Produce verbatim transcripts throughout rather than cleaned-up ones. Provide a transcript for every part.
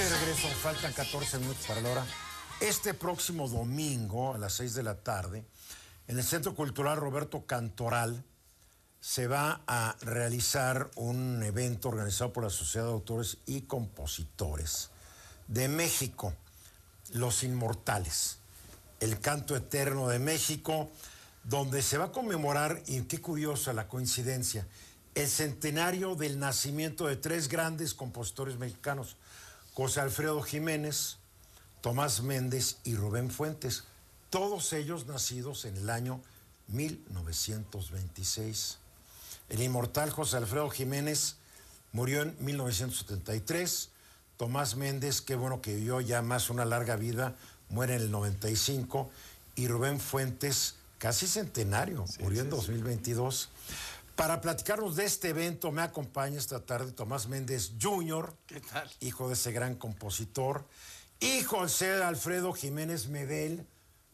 de regreso, faltan catorce minutos para la hora. Este próximo domingo, a las seis de la tarde, en el Centro Cultural Roberto Cantoral, se va a realizar un evento organizado por la Sociedad de Autores y Compositores de México, Los Inmortales, el canto eterno de México, donde se va a conmemorar, y qué curiosa la coincidencia, el centenario del nacimiento de tres grandes compositores mexicanos, José Alfredo Jiménez, Tomás Méndez y Rubén Fuentes, todos ellos nacidos en el año mil novecientos veintiséis. El inmortal José Alfredo Jiménez murió en mil novecientos setenta y tres, Tomás Méndez, qué bueno que vivió ya más una larga vida, muere en el noventa y cinco, y Rubén Fuentes, casi centenario, sí, murió sí, en dos mil veintidós. Sí. Para platicarnos de este evento me acompaña esta tarde Tomás Méndez junior, ¿qué tal? Hijo de ese gran compositor, y José Alfredo Jiménez Medel,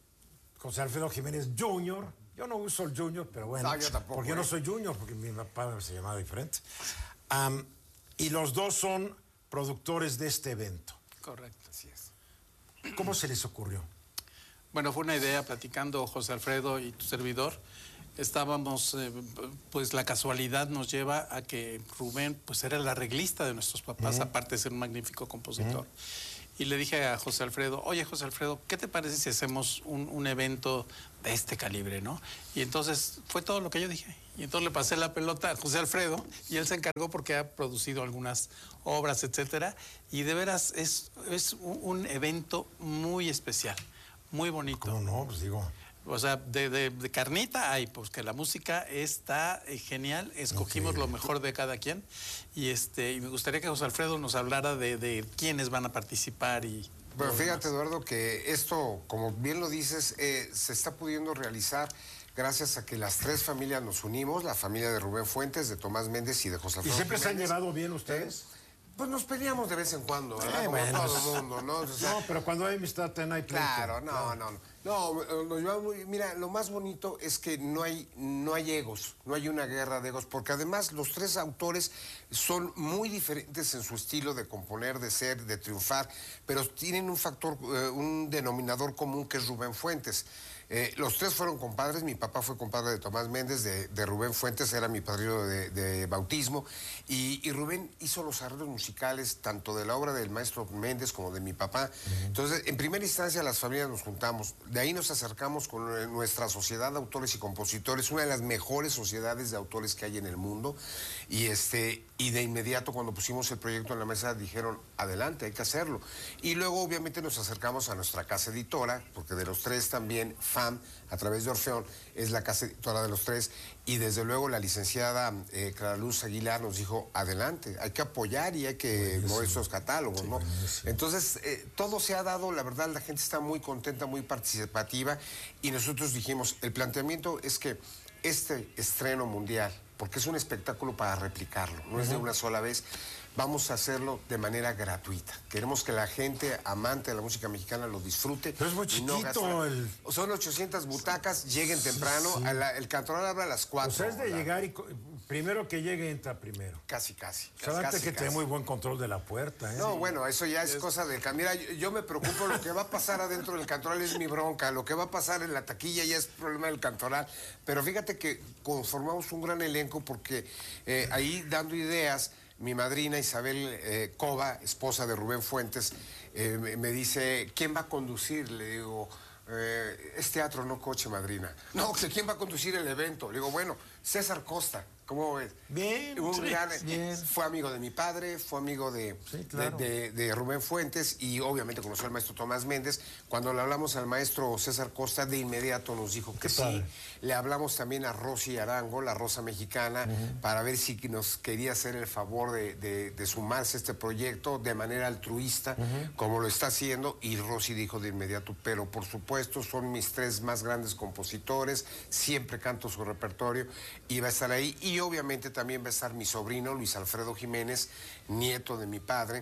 José Alfredo Jiménez junior. Yo no uso el junior, pero bueno, no, yo tampoco, porque yo ¿eh? no soy junior, porque mi papá se llamaba diferente. Um, y los dos son productores de este evento. Correcto, así es. ¿Cómo se les ocurrió? Bueno, fue una idea platicando José Alfredo y tu servidor. Estábamos, eh, pues la casualidad nos lleva a que Rubén, pues era el arreglista de nuestros papás, uh-huh. aparte de ser un magnífico compositor. Uh-huh. Y le dije a José Alfredo, oye José Alfredo, ¿qué te parece si hacemos un, un evento de este calibre, no? Y entonces fue todo lo que yo dije. Y entonces le pasé la pelota a José Alfredo y él se encargó porque ha producido algunas obras, etcétera. Y de veras es, es un, un evento muy especial, muy bonito. ¿Cómo no? Pues digo... O sea, de, de, de carnita hay, pues que la música está eh, genial, escogimos okay. lo mejor de cada quien y este y me gustaría que José Alfredo nos hablara de, de quiénes van a participar y... Bueno, fíjate Eduardo que esto, como bien lo dices, eh, se está pudiendo realizar gracias a que las tres familias nos unimos, la familia de Rubén Fuentes, de Tomás Méndez y de José Alfredo ¿Y siempre Jiménez. Se han llevado bien ustedes? ¿Eh? Pues nos peleamos de vez en cuando, ¿verdad? Eh, Como bueno, todo el mundo, ¿no? O sea, no, pero cuando hay amistad, ten hay pleito. Claro, no, claro. no, no. No, nos llevamos muy... Mira, lo más bonito es que no hay, no hay egos, no hay una guerra de egos, porque además los tres autores son muy diferentes en su estilo de componer, de ser, de triunfar, pero tienen un factor, eh, un denominador común que es Rubén Fuentes. Eh, los tres fueron compadres, mi papá fue compadre de Tomás Méndez, de, de Rubén Fuentes, era mi padrino de, de bautismo, y, y Rubén hizo los arreglos musicales tanto de la obra del maestro Méndez como de mi papá. Uh-huh. Entonces, en primera instancia las familias nos juntamos, de ahí nos acercamos con nuestra sociedad de autores y compositores, una de las mejores sociedades de autores que hay en el mundo, y, este, y de inmediato cuando pusimos el proyecto en la mesa dijeron, adelante, hay que hacerlo. Y luego obviamente nos acercamos a nuestra casa editora, porque de los tres también F A M, a través de Orfeón, es la casa editora de los tres, y desde luego la licenciada eh, Clara Luz Aguilar nos dijo, adelante, hay que apoyar y hay que mover esos catálogos, sí, ¿no? Buenísimo. Entonces, eh, todo se ha dado, la verdad, la gente está muy contenta, muy participativa, y nosotros dijimos, el planteamiento es que este estreno mundial, porque es un espectáculo para replicarlo, no uh-huh. es de una sola vez, vamos a hacerlo de manera gratuita. Queremos que la gente amante de la música mexicana lo disfrute. Pero es muy chiquito no el... Son ochocientas butacas, lleguen temprano, sí, sí. A la, el Cantoral abre a las cuatro. O sea, es de la... llegar y primero que llegue entra primero. Casi, casi. Sabes casi, que casi. tiene muy buen control de la puerta, ¿eh? No, sí. Bueno, eso ya es, es... cosa de... Mira, yo, yo me preocupo, lo que va a pasar adentro del Cantoral es mi bronca, lo que va a pasar en la taquilla ya es problema del Cantoral, pero fíjate que conformamos un gran elenco porque eh, ahí dando ideas, mi madrina Isabel eh, Cova, esposa de Rubén Fuentes, eh, me, me dice, ¿quién va a conducir? Le digo, eh, es teatro, no coche, madrina. No, ¿quién va a conducir el evento? Le digo, bueno, César Costa. ¿Cómo ves? Bien, un sí, gran, bien. Fue amigo de mi padre, fue amigo de, sí, claro. de, de, de Rubén Fuentes y obviamente conoció al maestro Tomás Méndez. Cuando le hablamos al maestro César Costa, de inmediato nos dijo que Qué sí. Padre. Le hablamos también a Rosy Arango, la Rosa Mexicana, uh-huh. para ver si nos quería hacer el favor de, de, de sumarse a este proyecto de manera altruista, uh-huh. como lo está haciendo. Y Rosy dijo de inmediato, pero por supuesto son mis tres más grandes compositores, siempre canto su repertorio y va a estar ahí. Y obviamente también va a estar mi sobrino Luis Alfredo Jiménez, nieto de mi padre,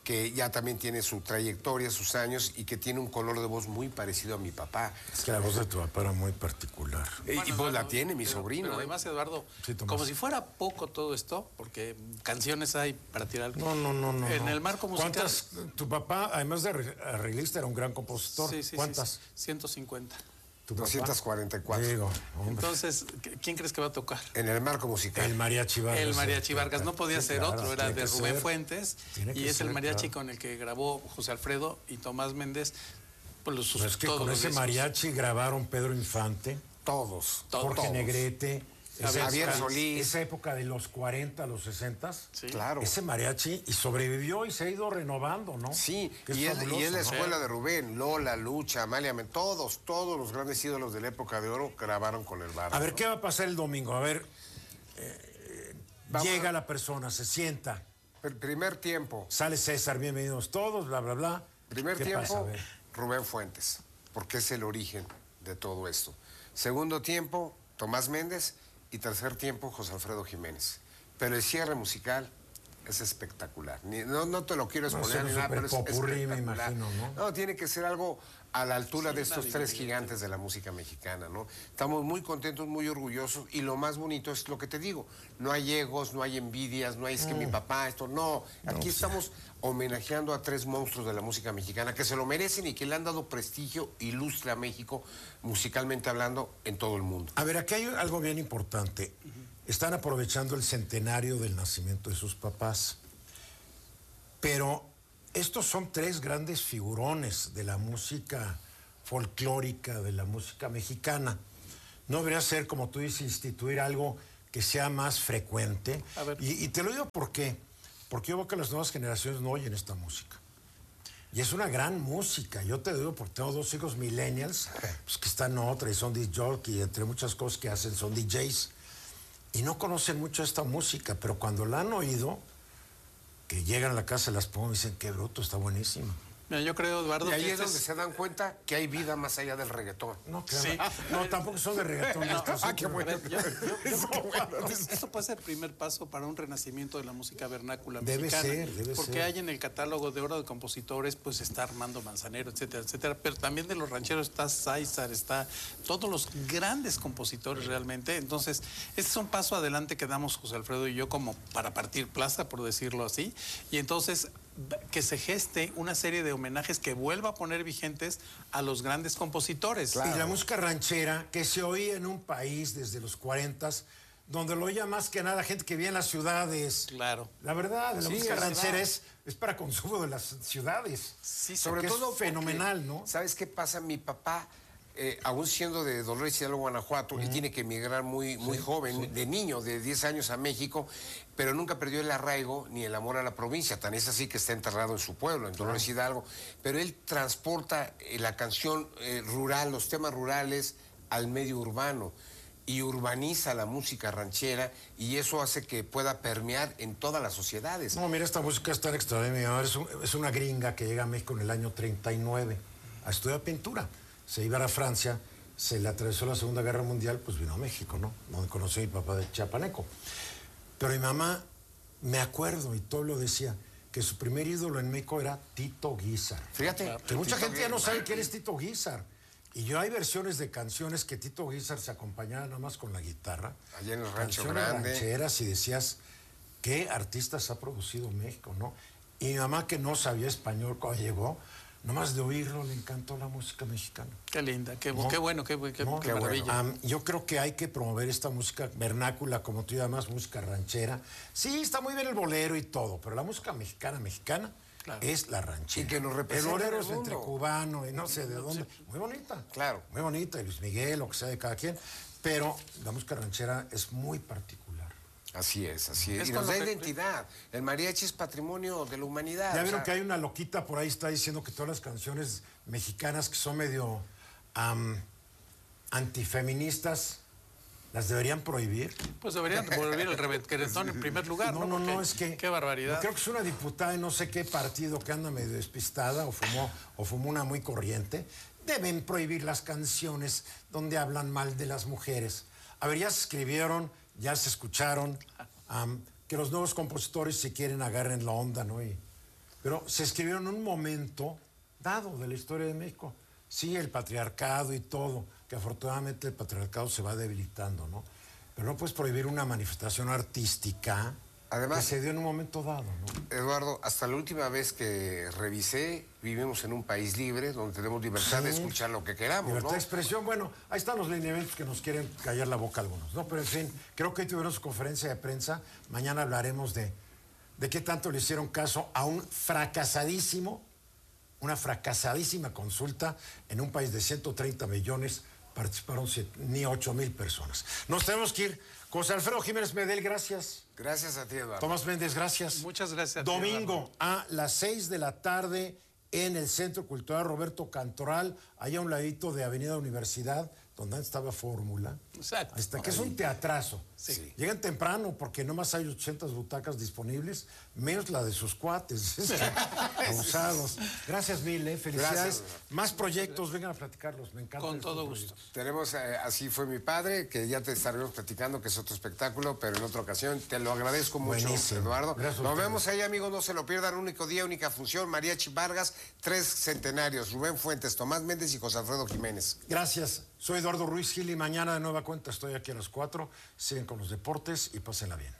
que ya también tiene su trayectoria, sus años y que tiene un color de voz muy parecido a mi papá. Es que la voz de tu papá era muy particular. Y, Bueno, y pues Eduardo, la tiene mi pero- sobrino. Pero ¿eh? además, Eduardo, Sí, Tomás. como si fuera poco todo esto, porque canciones hay para tirar. No, no, no, no. En no. el marco musical. ¿Cuántas? Tu papá, además de arre- arreglista, era un gran compositor. Sí, sí, sí, ¿Cuántas? sí, ciento cincuenta. ¿Tu papá? doscientos cuarenta y cuatro. Digo, hombre. Entonces, ¿quién crees que va a tocar? En el marco musical. El mariachi Vargas. El mariachi sí, Vargas no podía sí, ser claro, otro, era tiene de que Rubén ser. Fuentes Tiene y que es el ser, mariachi claro. con el que grabó José Alfredo y Tomás Méndez. Pues los, Pues es que todos con los ese discos. mariachi grabaron Pedro Infante, Todos. Todos. Jorge todos. Negrete, Javier esa época- Solís. esa época de los cuarenta, los sesenta. Sí. Claro. Ese mariachi y sobrevivió y se ha ido renovando, ¿no? Sí, Que es y, es, fabuloso, y es la ¿no? escuela de Rubén, Lola, Lucha, Amalia, Men- todos, todos los grandes ídolos de la época de oro grabaron con el bar. A ver, ¿qué va a pasar el domingo? A ver, eh, Vamos llega a- la persona, se sienta, El primer tiempo, sale César, bienvenidos todos, bla, bla, bla. primer ¿Qué pasa? A tiempo, ver. Rubén Fuentes, porque es el origen de todo esto. Segundo tiempo, Tomás Méndez y tercer tiempo, José Alfredo Jiménez. Pero el cierre musical es espectacular. Ni- no, no te lo quiero No, exponer es ni nada, pero es súper popurrí, me espectacular. imagino, ¿no? No, tiene que ser algo a la altura Sí, de estos una tres divinidad. gigantes de la música mexicana, ¿no? Estamos muy contentos, muy orgullosos y lo más bonito es lo que te digo. No hay egos, no hay envidias, no hay es que mi papá, esto, no. Aquí estamos homenajeando a tres monstruos de la música mexicana que se lo merecen y que le han dado prestigio y lustre a México, musicalmente hablando, en todo el mundo. A ver, aquí hay algo bien importante. Están aprovechando el centenario del nacimiento de sus papás. Pero estos son tres grandes figurones de la música folclórica, de la música mexicana. ¿No debería ser, como tú dices, instituir algo que sea más frecuente? A ver. Y, y te lo digo por qué. Porque yo veo que las nuevas generaciones no oyen esta música. Y es una gran música. Yo te digo porque tengo dos hijos millennials, pues que están en otra y son disc jockey, y entre muchas cosas que hacen son D Js. Y no conocen mucho esta música, pero cuando la han oído, que llegan a la casa, las pongo y dicen, qué bruto, está buenísima. Mira, yo creo, Eduardo, Y ahí que es este donde se dan cuenta que hay vida más allá del reggaetón. No, claro. Sí. No, tampoco son de reggaetón. estos, Ah, sí, qué pero- bueno. A ver, yo- yo- yo- Esto puede ser el primer paso para un renacimiento de la música vernácula Debe mexicana. ser, debe porque ser. hay en el catálogo de oro de compositores, pues está Armando Manzanero, etcétera, etcétera. Pero también de los rancheros está César, está todos los grandes compositores realmente. Entonces, este es un paso adelante que damos José Alfredo y yo como para partir plaza, por decirlo así. Y entonces que se geste una serie de homenajes que vuelva a poner vigentes a los grandes compositores. Y la música ranchera, que se oía en un país desde los cuarentas, donde lo oía más que nada gente que vivía en las ciudades. Claro. La verdad, la Sí, música es ranchera verdad. es, es para consumo de las ciudades. Sí, Sobre que es todo porque, fenomenal, ¿no? ¿Sabes qué pasa? Mi papá, eh, aún siendo de Dolores Hidalgo, Guanajuato, él tiene que emigrar muy, muy joven, de niño, de diez años a México, pero nunca perdió el arraigo ni el amor a la provincia. Tan es así que está enterrado en su pueblo, en Dolores Hidalgo. Pero él transporta eh, la canción eh, rural, los temas rurales, al medio urbano. Y urbaniza la música ranchera y eso hace que pueda permear en todas las sociedades. No, mira, esta música es tan extraordinaria. Es, un- es una gringa que llega a México en el año treinta y nueve a estudiar pintura. Se iba a Francia, se le atravesó la Segunda Guerra Mundial, pues vino a México, ¿no? Donde conoció a mi papá de Chiapaneco. Pero mi mamá, me acuerdo, y todo lo decía, que su primer ídolo en México era Tito Guízar. Fíjate. Que mucha Tito gente ya no Guízar. sabe quién es Tito Guízar. Y yo hay versiones de canciones que Tito Guízar se acompañaba nada más con la guitarra. Allá en el Rancho Canciones Grande. rancheras, y decías, ¿qué artistas ha producido México, no? Y mi mamá, que no sabía español cuando llegó, nomás de oírlo le encantó la música mexicana. Qué linda, qué, No. qué bueno, qué, qué, No, qué qué maravilla. bueno. Am, yo creo que hay que promover esta música vernácula, como tú llamas, música ranchera. Sí, está muy bien el bolero y todo, pero la música mexicana, mexicana, Claro. es la ranchera. Y que nos el representa bolero en es el entre mundo. cubano y no sé de dónde. Muy bonita. Claro. Muy bonita, y Luis Miguel, lo que sea de cada quien. Pero la música ranchera es muy particular. Así es, así es. Es y con nos lo da que- identidad. El mariachi es patrimonio de la humanidad. Ya o vieron sea, que hay una loquita por ahí, está diciendo que todas las canciones mexicanas que son medio am, antifeministas, las deberían prohibir. Pues deberían volver el rebequeretón en primer lugar, ¿no? No, no, no, Porque es que... Qué barbaridad. yo creo que es una diputada de no sé qué partido que anda medio despistada o fumó, o fumó una muy corriente. Deben prohibir las canciones donde hablan mal de las mujeres. A ver, ya se escribieron, ya se escucharon, am, que los nuevos compositores, si quieren, agarren la onda, ¿no? Y pero se escribió en un momento dado de la historia de México. Sí, el patriarcado y todo, que afortunadamente el patriarcado se va debilitando, ¿no? Pero no puedes prohibir una manifestación artística Además, que se dio en un momento dado, ¿no? Eduardo, hasta la última vez que revisé, vivimos en un país libre donde tenemos libertad sí. de escuchar lo que queramos, Libertad ¿no? de expresión, bueno, ahí están los lineamientos que nos quieren callar la boca algunos, ¿no? Pero en fin, creo que hoy tuvieron su conferencia de prensa. Mañana hablaremos de, de qué tanto le hicieron caso a un fracasadísimo, una fracasadísima consulta en un país de ciento treinta millones. Participaron ni ocho mil personas. Nos tenemos que ir. José Alfredo Jiménez Medel, gracias. Gracias a ti, Eduardo. Tomás Méndez, gracias. Muchas gracias a ti, Domingo a las seis de la tarde en el Centro Cultural Roberto Cantoral, allá a un ladito de Avenida Universidad, donde antes estaba Fórmula. Exacto. Hasta que es un teatrazo. Sí. Llegan temprano porque nomás hay ochocientas butacas disponibles, menos la de sus cuates. Abusados. Gracias mil, ¿eh? Felicidades. Gracias. Más proyectos, vengan a platicarlos. Me encanta. Con todo gusto. Proyectos. Tenemos eh, Así fue mi padre, que ya te estaremos platicando, que es otro espectáculo, pero en otra ocasión. Te lo agradezco mucho, Buenísimo. Eduardo. Gracias. Nos vemos ahí, amigos, no se lo pierdan. Único día, única función. Mariachi Vargas, tres centenarios. Rubén Fuentes, Tomás Méndez y José Alfredo Jiménez. Gracias. Soy Eduardo Ruiz Gil y mañana de nueva cuenta estoy aquí a las cuatro. Siguen con los deportes y pásenla bien.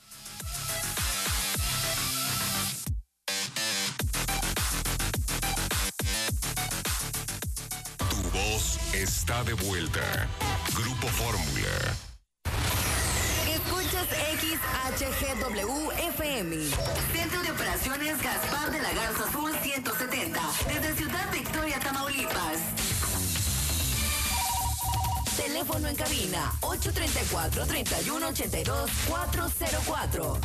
Tu voz está de vuelta. Grupo Fórmula. Escuchas X H G W F M. Centro de Operaciones Gaspar de la Garza Sur ciento setenta. Desde Ciudad Victoria, Tamaulipas. Teléfono en cabina ocho tres cuatro, tres uno ocho dos, cuatro cero cuatro.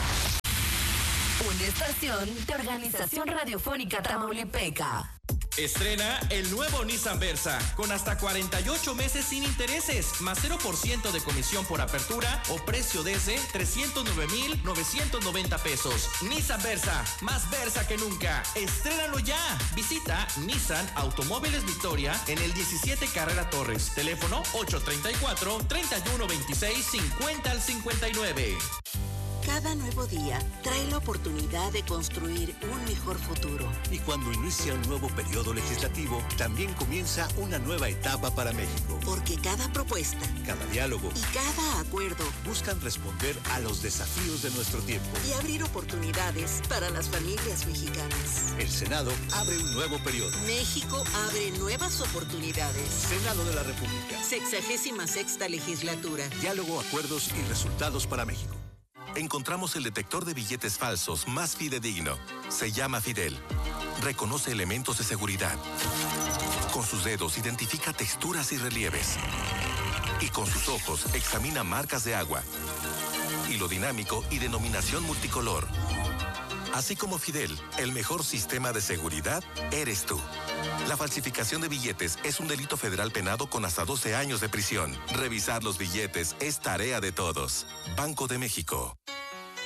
Una estación de Organización Radiofónica Tamaulipeca. Estrena el nuevo Nissan Versa, con hasta cuarenta y ocho meses sin intereses, más cero por ciento de comisión por apertura o precio desde trescientos nueve mil novecientos noventa pesos. Nissan Versa, más Versa que nunca. Estrénalo ya. Visita Nissan Automóviles Victoria en el diecisiete Carrera Torres. Teléfono ocho tres cuatro, tres uno dos seis, cincuenta al cincuenta y nueve. Cada nuevo día trae la oportunidad de construir un mejor futuro. Y cuando inicia un nuevo periodo legislativo, también comienza una nueva etapa para México. Porque cada propuesta, cada diálogo y cada acuerdo buscan responder a los desafíos de nuestro tiempo y abrir oportunidades para las familias mexicanas. El Senado abre un nuevo periodo. México abre nuevas oportunidades. Senado de la República. Sexagésima sexta legislatura. Diálogo, acuerdos y resultados para México. Encontramos el detector de billetes falsos más fidedigno. Se llama Fidel. Reconoce elementos de seguridad. Con sus dedos identifica texturas y relieves. Y con sus ojos examina marcas de agua. Hilo dinámico y denominación multicolor. Así como Fidel, el mejor sistema de seguridad eres tú. La falsificación de billetes es un delito federal penado con hasta doce años de prisión. Revisar los billetes es tarea de todos. Banco de México.